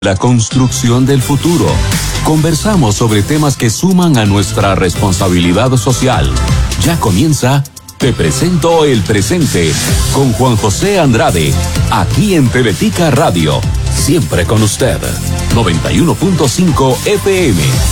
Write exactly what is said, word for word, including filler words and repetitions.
La construcción del futuro. Conversamos sobre temas que suman a nuestra responsabilidad social. Ya comienza Te Presento el Presente con Juan José Andrade, aquí en Teletica Radio. Siempre con usted. noventa y uno punto cinco F M.